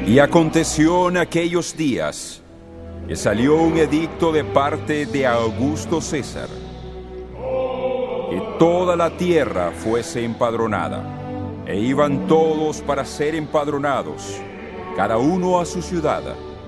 Y aconteció en aquellos días que salió un edicto de parte de Augusto César, que toda la tierra fuese empadronada, e iban todos para ser empadronados, cada uno a su ciudad.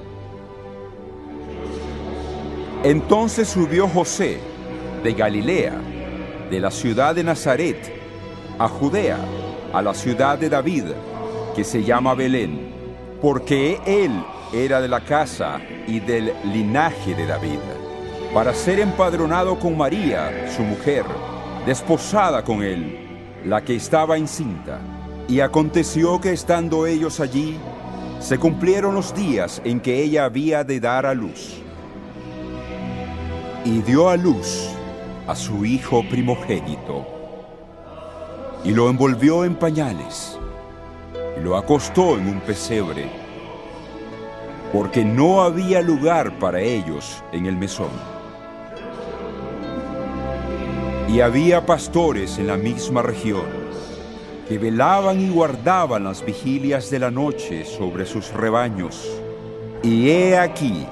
Entonces subió José de Galilea, de la ciudad de Nazaret, a Judea, a la ciudad de David, que se llama Belén, porque él era de la casa y del linaje de David, para ser empadronado con María, su mujer, desposada con él, la que estaba encinta. Y aconteció que estando ellos allí, se cumplieron los días en que ella había de dar a luz. Y dio a luz a su hijo primogénito, y lo envolvió en pañales, y lo acostó en un pesebre, porque no había lugar para ellos en el mesón. Y había pastores en la misma región, que velaban y guardaban las vigilias de la noche sobre sus rebaños. Y he aquí,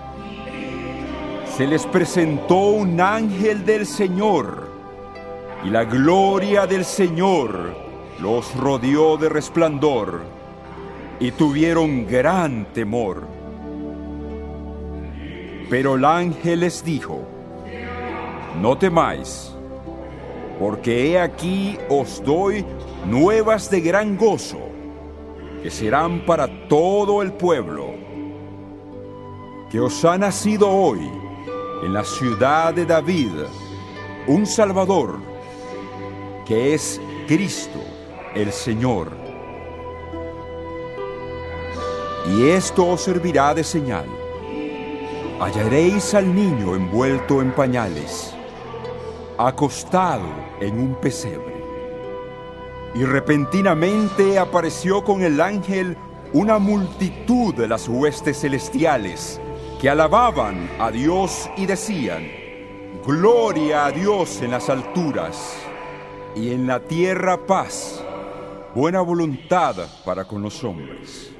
se les presentó un ángel del Señor, y la gloria del Señor los rodeó de resplandor, y tuvieron gran temor. Pero el ángel les dijo: no temáis, porque he aquí os doy nuevas de gran gozo, que serán para todo el pueblo, que os ha nacido hoy en la ciudad de David un Salvador, que es Cristo el Señor. Y esto os servirá de señal: hallaréis al niño envuelto en pañales, acostado en un pesebre. Y repentinamente apareció con el ángel una multitud de las huestes celestiales, que alababan a Dios y decían: gloria a Dios en las alturas, y en la tierra paz, buena voluntad para con los hombres.